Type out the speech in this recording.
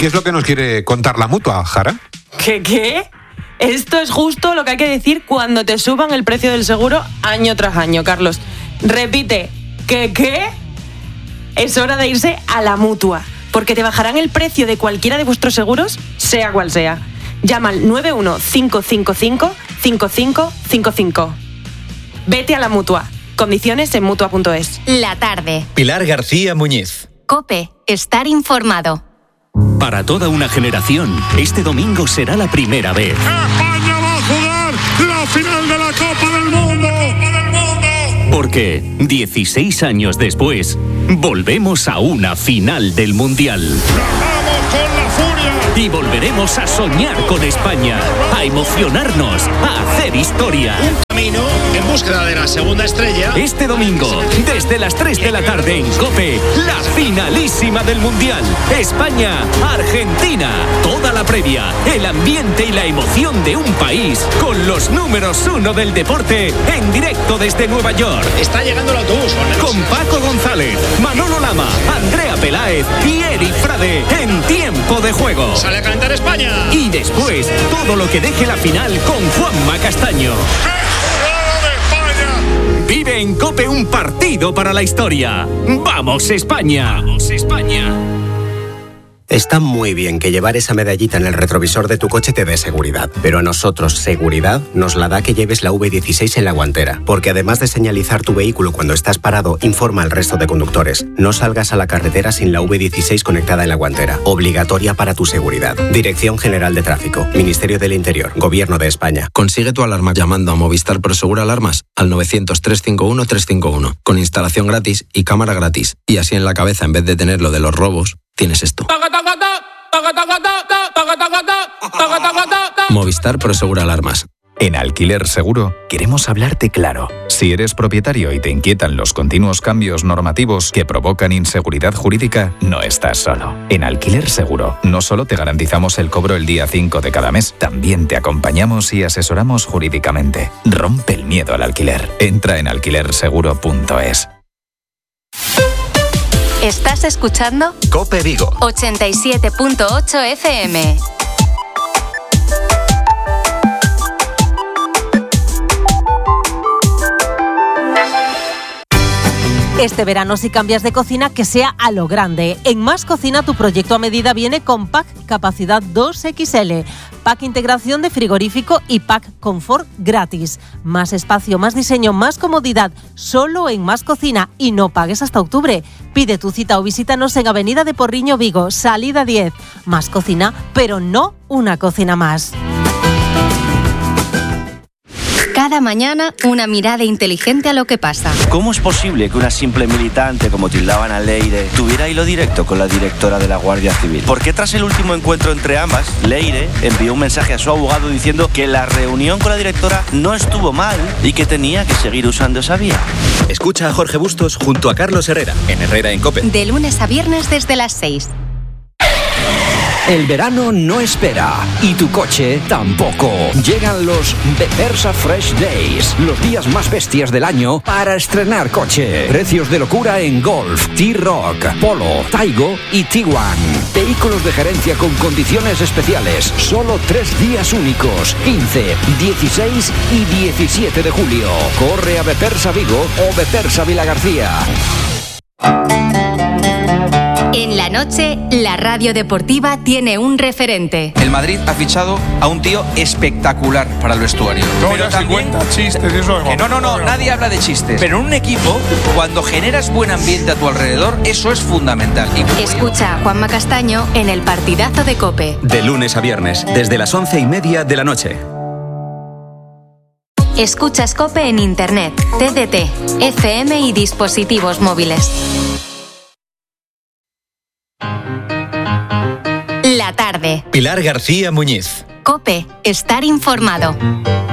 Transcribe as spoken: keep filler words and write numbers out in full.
qué es lo que nos quiere contar la Mutua, Jara? ¿Qué qué? Esto es justo lo que hay que decir cuando te suban el precio del seguro año tras año, Carlos. Repite, ¿qué qué? Es hora de irse a la Mutua, porque te bajarán el precio de cualquiera de vuestros seguros, sea cual sea. Llama al nueve uno cinco cinco cinco cinco cinco cinco cinco. Vete a la Mutua. Condiciones en mutua punto es. La tarde. Pilar García Muñiz. COPE. Estar informado. Para toda una generación, este domingo será la primera vez. España va a jugar la final de la Copa del Mundo. Porque dieciséis años después, volvemos a una final del Mundial. ¡Vamos con la furia! Y volveremos a soñar con España, a emocionarnos, a hacer historia. Un camino en búsqueda de la segunda estrella. Este domingo, desde las tres de la tarde en COPE, la finalísima del Mundial. España-Argentina. Toda la previa, el ambiente y la emoción de un país con los números uno del deporte en directo desde Nueva York. Está llegando el autobús. Con Paco González, Manolo Lama, Andrea Peláez y Eri Frade en tiempo de juego. Sale a calentar España. Y después, todo lo que deje la final con Juanma Castaño. Vive en COPE un partido para la historia. ¡Vamos, España! ¡Vamos, España! Está muy bien que llevar esa medallita en el retrovisor de tu coche te dé seguridad, pero a nosotros seguridad nos la da que lleves la V dieciséis en la guantera, porque además de señalizar tu vehículo cuando estás parado, informa al resto de conductores. No salgas a la carretera sin la V dieciséis conectada en la guantera, obligatoria para tu seguridad. Dirección General de Tráfico, Ministerio del Interior, Gobierno de España. Consigue tu alarma llamando a Movistar Prosegur Alarmas al novecientos, trescientos cincuenta y uno, trescientos cincuenta y uno, con instalación gratis y cámara gratis. Y así en la cabeza, en vez de tener lo de los robos, tienes esto. Movistar Prosegur Alarmas. En Alquiler Seguro queremos hablarte claro. Si eres propietario y te inquietan los continuos cambios normativos que provocan inseguridad jurídica, no estás solo. En Alquiler Seguro no solo te garantizamos el cobro el día cinco de cada mes, también te acompañamos y asesoramos jurídicamente. Rompe el miedo al alquiler. Entra en alquiler seguro punto es. ¿Estás escuchando? COPE Vigo. ochenta y siete punto ocho F M. Este verano, si cambias de cocina, que sea a lo grande. En Más Cocina, tu proyecto a medida viene con pack capacidad dos equis ele, pack integración de frigorífico y pack confort gratis. Más espacio, más diseño, más comodidad, solo en Más Cocina, y no pagues hasta octubre. Pide tu cita o visítanos en Avenida de Porriño, Vigo, salida diez. Más Cocina, pero no una cocina más. Cada mañana, una mirada inteligente a lo que pasa. ¿Cómo es posible que una simple militante, como tildaban a Leire, tuviera hilo directo con la directora de la Guardia Civil? ¿Por qué tras el último encuentro entre ambas, Leire envió un mensaje a su abogado diciendo que la reunión con la directora no estuvo mal y que tenía que seguir usando esa vía? Escucha a Jorge Bustos junto a Carlos Herrera, en Herrera en COPE. De lunes a viernes desde las seis. El verano no espera y tu coche tampoco. Llegan los Bepersa Fresh Days, los días más bestias del año para estrenar coche. Precios de locura en Golf, T-Roc, Polo, Taigo y Tiguan. Vehículos de gerencia con condiciones especiales. Solo tres días únicos, quince, dieciséis y diecisiete de julio. Corre a Bepersa Vigo o Bepersa Vilagarcía. En la noche, la radio deportiva tiene un referente. El Madrid ha fichado a un tío espectacular para el vestuario. No, pero ya también, se cuenta chistes y eso. que no, no, no, nadie habla de chistes. Pero en un equipo, cuando generas buen ambiente a tu alrededor, eso es fundamental. Y... Escucha a Juanma Castaño en el partidazo de COPE. De lunes a viernes, desde las once y media de la noche. Escuchas COPE en Internet, T D T, F M y dispositivos móviles. La tarde. Pilar García Muñiz. COPE. Estar informado.